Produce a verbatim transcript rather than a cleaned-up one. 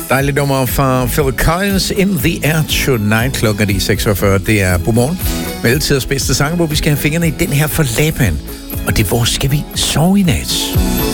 Dejligt nummer fra Phil Collins, In the Air Tonight. Klokken er seks og fyrre. Det er på morgen. Med altidens bedste sang, hvor vi skal have fingrene i den her for Laban. Og det er, hvor skal vi sove i nat?